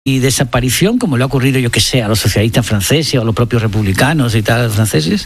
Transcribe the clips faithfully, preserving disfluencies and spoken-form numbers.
y desaparición, como le ha ocurrido, yo que sé, a los socialistas franceses o a los propios republicanos y tal franceses?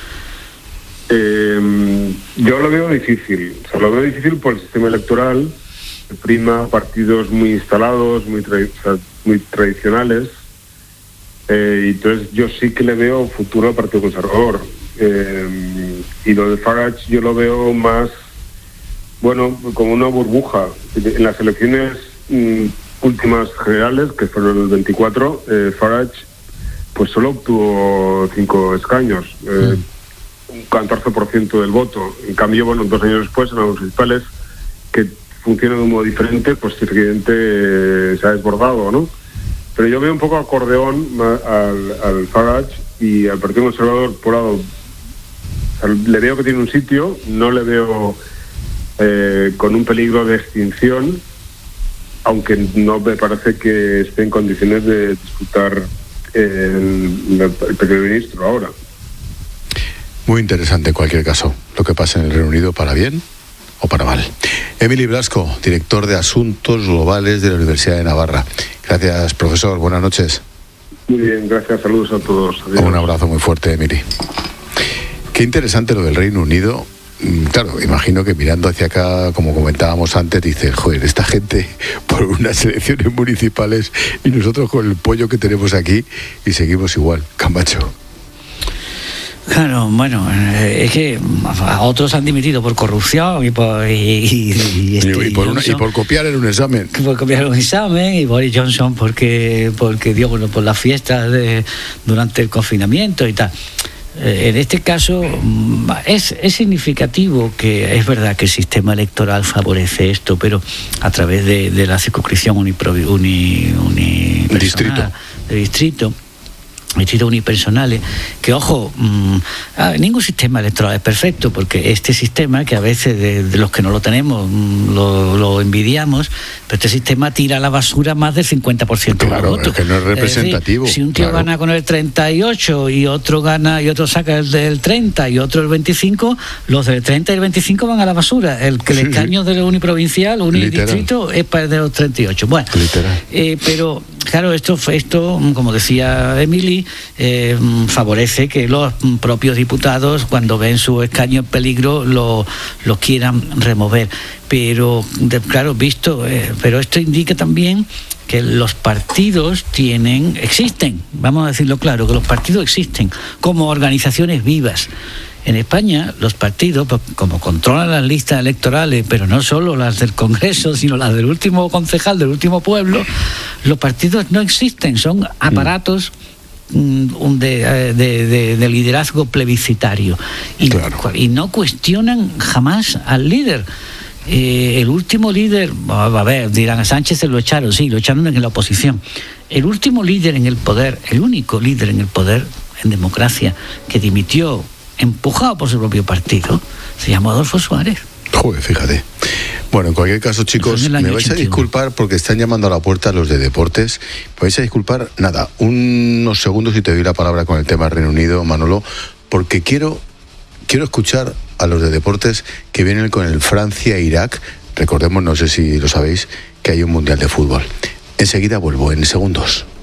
Eh, yo lo veo difícil. O sea, lo veo difícil por el sistema electoral, que prima partidos muy instalados, muy, tra- o sea, muy tradicionales. Eh, y entonces yo sí que le veo futuro al Partido Conservador. Eh, y lo de Farage yo lo veo más, bueno, como una burbuja. En las elecciones mm, últimas generales, que fueron el veinticuatro, eh, Farage pues solo obtuvo cinco escaños, eh, un catorce por ciento del voto. En cambio, bueno, dos años después, en los municipales, que funcionan de un modo diferente, pues evidentemente eh, se ha desbordado, ¿no? Pero yo veo un poco acordeón al, al Farage y al Partido Conservador por lado. O sea, le veo que tiene un sitio, no le veo eh, con un peligro de extinción, aunque no me parece que esté en condiciones de disputar el, el primer ministro ahora. Muy interesante en cualquier caso lo que pasa en el Reino Unido, para bien o para mal. Emili Blasco, director de Asuntos Globales de la Universidad de Navarra. Gracias, profesor. Buenas noches. Muy bien, gracias. Saludos a todos. Adiós. Un abrazo muy fuerte, Emili. Qué interesante lo del Reino Unido. Claro, imagino que mirando hacia acá, como comentábamos antes, dices, joder, esta gente por unas elecciones municipales y nosotros con el pollo que tenemos aquí y seguimos igual. Camacho. Claro, bueno, es que a otros han dimitido por corrupción y por y, y, este, y, por, una, y por copiar en un examen. Por copiar un examen, y Boris Johnson porque porque dio bueno por las fiestas de, durante el confinamiento y tal. Eh, en este caso es, es significativo que es verdad que el sistema electoral favorece esto, pero a través de, de la circunscripción unipersonal, uni, uni distrito. de distrito. distritos unipersonales, que ojo, mmm, ah, ningún sistema electoral es perfecto, porque este sistema, que a veces de, de los que no lo tenemos mmm, lo, lo envidiamos, pero este sistema tira a la basura más del cincuenta por ciento claro, de los votos. Es que no es representativo. Es decir, si un tío claro. gana con el treinta y ocho y otro gana y otro saca el del treinta y otro el veinticinco, los del treinta y el veinticinco van a la basura. El que el sí, escaño sí. del uniprovincial, unidistrito, es para el de los treinta y ocho. Bueno, eh, pero claro, esto, esto, como decía Emili, Eh, favorece que los propios diputados, cuando ven su escaño en peligro, lo, lo quieran remover. Pero, de, claro, visto, eh, pero esto indica también que los partidos tienen, existen, vamos a decirlo claro, que los partidos existen como organizaciones vivas. En España, los partidos, como controlan las listas electorales, pero no solo las del Congreso, sino las del último concejal, del último pueblo, los partidos no existen, son aparatos De, de, de, de liderazgo plebiscitario y, claro. y no cuestionan jamás al líder. Eh, el último líder, a ver, dirán, a Sánchez se lo echaron, sí, lo echaron en la oposición. El último líder en el poder, el único líder en el poder en democracia que dimitió empujado por su propio partido, se llamó Adolfo Suárez. Joder, fíjate. Bueno, en cualquier caso, chicos, me vais a disculpar porque están llamando a la puerta los de deportes. Me vais a disculpar, nada, unos segundos y te doy la palabra con el tema Reino Unido, Manolo, porque quiero, quiero escuchar a los de deportes que vienen con el Francia-Irak. Recordemos, no sé si lo sabéis, que hay un mundial de fútbol. Enseguida vuelvo, en segundos.